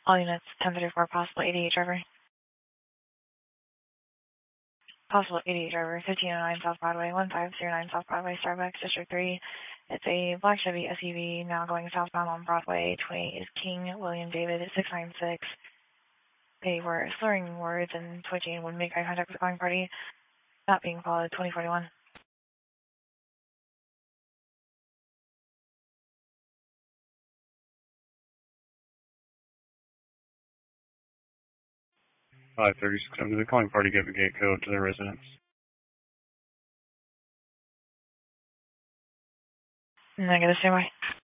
All units, 1034, possible 88 driver. Possible 88 driver, 1509 South Broadway, 1509 South Broadway, Starbucks, District 3. It's a black Chevy SUV now going southbound on Broadway. 28 is King William David 696. They were slurring words and twitching and would make eye contact with the calling party. Not being followed, 2041. Come to the calling party, give the gate code to their residence. Negative, stand by.